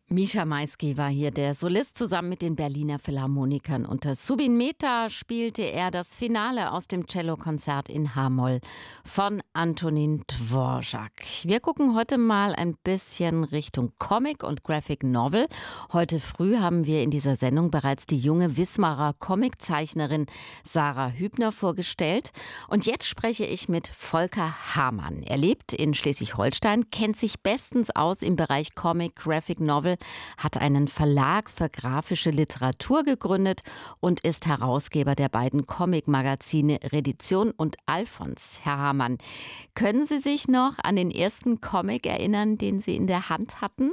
Mischa Maisky war hier der Solist zusammen mit den Berliner Philharmonikern. Unter Subin Mehta spielte er das Finale aus dem Cellokonzert in H-Moll von Antonin Dvorak. Wir gucken heute mal ein bisschen Richtung Comic und Graphic Novel. Heute früh haben wir in dieser Sendung bereits die junge Wismarer Comiczeichnerin Sarah Hübner vorgestellt. Und jetzt spreche ich mit Volker Hamann. Er lebt in Schleswig-Holstein, kennt sich bestens aus im Bereich Comic, Graphic Novel, hat einen Verlag für grafische Literatur gegründet und ist Herausgeber der beiden Comic-Magazine Redition und Alfons. Herr Hamann, können Sie sich noch an den ersten Comic erinnern, den Sie in der Hand hatten?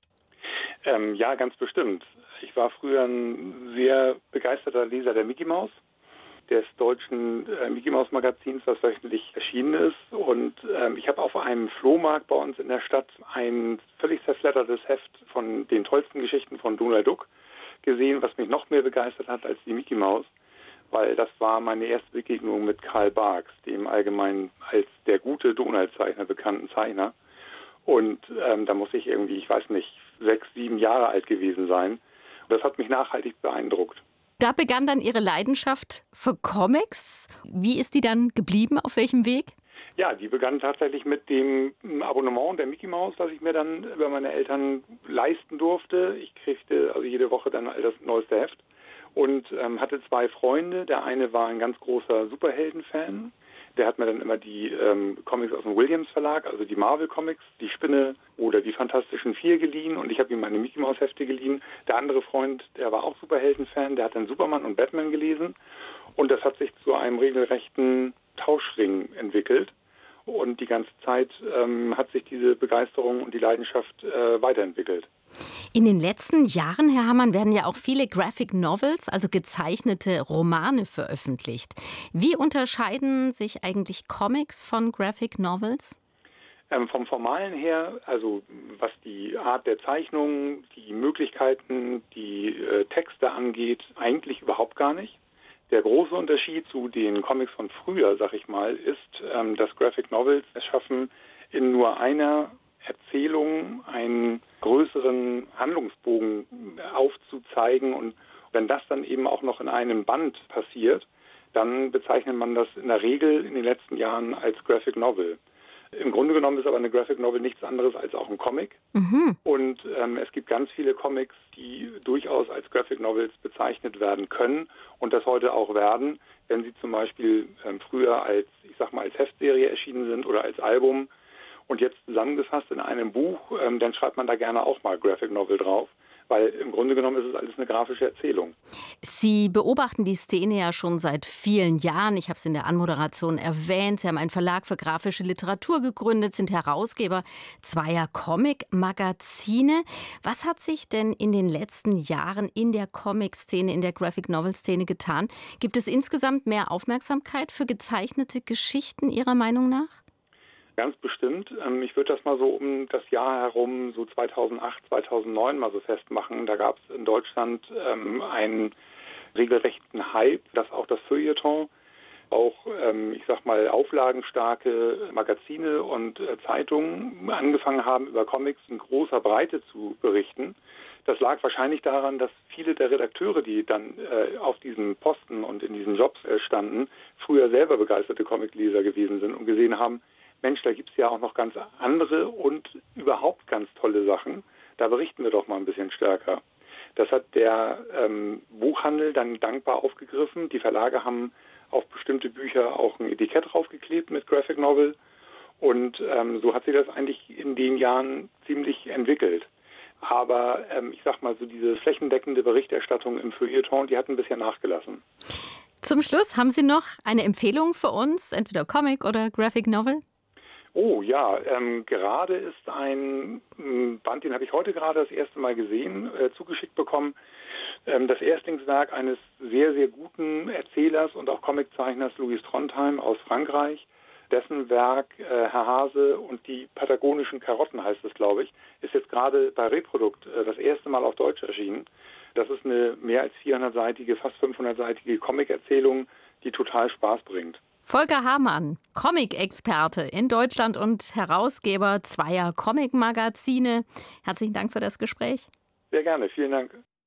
Ja, ganz bestimmt. Ich war früher ein sehr begeisterter Leser der Mickey Mouse, des deutschen Mickey Mouse Magazins, das wöchentlich erschienen ist. Und ich habe auf einem Flohmarkt bei uns in der Stadt ein völlig zerfleddertes Heft von den tollsten Geschichten von Donald Duck gesehen, was mich noch mehr begeistert hat als die Mickey Mouse, weil das war meine erste Begegnung mit Carl Barks, dem allgemein als der gute Donald-Zeichner bekannten Zeichner. Und da muss ich irgendwie, ich weiß nicht, 6, 7 Jahre alt gewesen sein. Und das hat mich nachhaltig beeindruckt. Da begann dann Ihre Leidenschaft für Comics. Wie ist die dann geblieben? Auf welchem Weg? Ja, die begann tatsächlich mit dem Abonnement der Mickey Mouse, das ich mir dann über meine Eltern leisten durfte. Ich kriegte also jede Woche dann das neueste Heft und hatte 2 Freunde. Der eine war ein ganz großer Superhelden-Fan. Der hat mir dann immer die Comics aus dem Williams Verlag, also die Marvel Comics, die Spinne oder die Fantastischen 4 geliehen und ich habe ihm meine Mickey Mouse Hefte geliehen. Der andere Freund, der war auch Superhelden-Fan, der hat dann Superman und Batman gelesen und das hat sich zu einem regelrechten Tauschring entwickelt. Und die ganze Zeit hat sich diese Begeisterung und die Leidenschaft weiterentwickelt. In den letzten Jahren, Herr Hamann, werden ja auch viele Graphic Novels, also gezeichnete Romane, veröffentlicht. Wie unterscheiden sich eigentlich Comics von Graphic Novels? Vom Formalen her, also was die Art der Zeichnung, die Möglichkeiten, die Texte angeht, eigentlich überhaupt gar nicht. Der große Unterschied zu den Comics von früher, sag ich mal, ist, dass Graphic Novels es schaffen, in nur einer Erzählung einen größeren Handlungsbogen aufzuzeigen. Und wenn das dann eben auch noch in einem Band passiert, dann bezeichnet man das in der Regel in den letzten Jahren als Graphic Novel. Im Grunde genommen ist aber eine Graphic Novel nichts anderes als auch ein Comic. Und es gibt ganz viele Comics, die durchaus als Graphic Novels bezeichnet werden können und das heute auch werden, wenn sie zum Beispiel früher als, ich sag mal, als Heftserie erschienen sind oder als Album und jetzt zusammengefasst in einem Buch, dann schreibt man da gerne auch mal Graphic Novel drauf. Weil im Grunde genommen ist es alles eine grafische Erzählung. Sie beobachten die Szene ja schon seit vielen Jahren. Ich habe es in der Anmoderation erwähnt. Sie haben einen Verlag für grafische Literatur gegründet, sind Herausgeber 2 Comic-Magazine. Was hat sich denn in den letzten Jahren in der Comic-Szene, in der Graphic-Novel-Szene getan? Gibt es insgesamt mehr Aufmerksamkeit für gezeichnete Geschichten Ihrer Meinung nach? Ganz bestimmt. Ich würde das mal so um das Jahr herum, so 2008, 2009 mal so festmachen. Da gab es in Deutschland einen regelrechten Hype, dass auch das Feuilleton, auch, ich sag mal, auflagenstarke Magazine und Zeitungen angefangen haben, über Comics in großer Breite zu berichten. Das lag wahrscheinlich daran, dass viele der Redakteure, die dann auf diesen Posten und in diesen Jobs standen, früher selber begeisterte Comicleser gewesen sind und gesehen haben, Mensch, da gibt es ja auch noch ganz andere und überhaupt ganz tolle Sachen. Da berichten wir doch mal ein bisschen stärker. Das hat der Buchhandel dann dankbar aufgegriffen. Die Verlage haben auf bestimmte Bücher auch ein Etikett draufgeklebt mit Graphic Novel. Und so hat sich das eigentlich in den Jahren ziemlich entwickelt. Aber ich sag mal, so diese flächendeckende Berichterstattung im Feuilleton, die hat ein bisschen nachgelassen. Zum Schluss, haben Sie noch eine Empfehlung für uns, entweder Comic oder Graphic Novel? Oh ja, gerade ist ein Band, den habe ich heute gerade das erste Mal gesehen, zugeschickt bekommen. Das Erstlingswerk eines sehr, sehr guten Erzählers und auch Comiczeichners Louis Trondheim aus Frankreich. Dessen Werk Herr Hase und die patagonischen Karotten heißt es, glaube ich, ist jetzt gerade bei Reprodukt das erste Mal auf Deutsch erschienen. Das ist eine mehr als 400-seitige, fast 500-seitige Comic-Erzählung, die total Spaß bringt. Volker Hamann, Comic-Experte in Deutschland und Herausgeber 2 Comic-Magazine. Herzlichen Dank für das Gespräch. Sehr gerne, vielen Dank.